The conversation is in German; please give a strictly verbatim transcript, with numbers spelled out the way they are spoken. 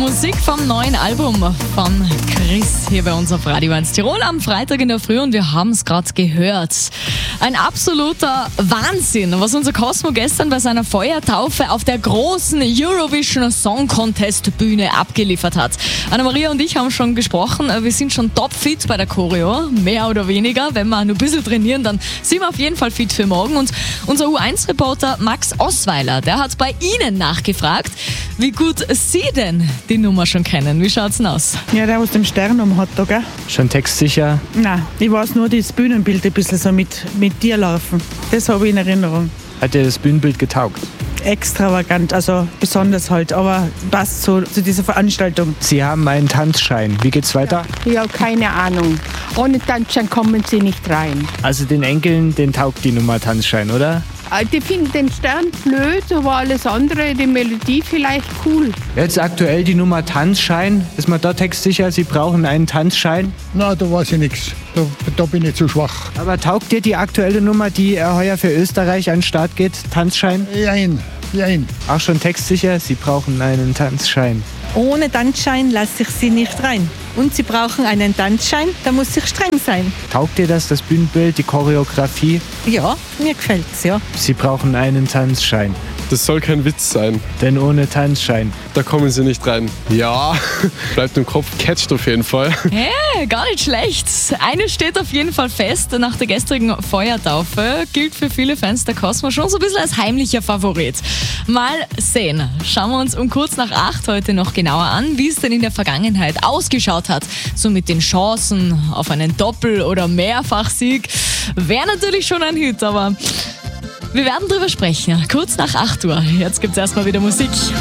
Musik vom neuen Album von Chris hier bei uns auf Radio eins Tirol am Freitag in der Früh und wir haben es gerade gehört. Ein absoluter Wahnsinn, was unser Cosmo gestern bei seiner Feuertaufe auf der großen Eurovision Song Contest Bühne abgeliefert hat. Anna-Maria und ich haben schon gesprochen, wir sind schon topfit bei der Choreo, mehr oder weniger. Wenn wir nur ein bisschen trainieren, dann sind wir auf jeden Fall fit für morgen. Und unser U eins Reporter Max Osweiler, der hat bei Ihnen nachgefragt, wie gut Sie denn die Nummer schon kennen. Wie schaut's denn aus? Ja, der aus dem Stern um hat da, gell? Schon textsicher? Nein, ich weiß nur das Bühnenbild ein bisschen so mit, mit dir laufen. Das habe ich in Erinnerung. Hat dir das Bühnenbild getaugt? Extravagant, also besonders halt, aber passt so zu dieser Veranstaltung. Sie haben einen Tanzschein. Wie geht's weiter? Ich habe keine Ahnung. Ohne Tanzschein kommen Sie nicht rein. Also den Enkeln, den taugt die Nummer Tanzschein, oder? Die finden den Stern blöd, aber alles andere, die Melodie vielleicht cool. Jetzt aktuell die Nummer Tanzschein. Ist man da textsicher, Sie brauchen einen Tanzschein? Na, da weiß ich nichts. Da, da bin ich zu schwach. Aber taugt dir die aktuelle Nummer, die äh, heuer für Österreich an den Start geht, Tanzschein? Jein, jein. Auch schon textsicher, Sie brauchen einen Tanzschein. Ohne Tanzschein lasse ich Sie nicht rein. Und Sie brauchen einen Tanzschein, da muss ich streng sein. Taugt dir das, das Bühnenbild, die Choreografie? Ja, mir gefällt's, ja. Sie brauchen einen Tanzschein. Das soll kein Witz sein. Denn ohne Tanzschein. Da kommen Sie nicht rein. Ja, bleibt im Kopf, catcht auf jeden Fall. Hey, gar nicht schlecht. Eines steht auf jeden Fall fest, nach der gestrigen Feuertaufe gilt für viele Fans der Cosmo schon so ein bisschen als heimlicher Favorit. Mal sehen. Schauen wir uns um kurz nach acht heute noch genauer an, wie es denn in der Vergangenheit ausgeschaut hat. So mit den Chancen auf einen Doppel- oder Mehrfachsieg. Wäre natürlich schon ein Hit, aber wir werden drüber sprechen. Kurz nach acht Uhr. Jetzt gibt's erstmal wieder Musik.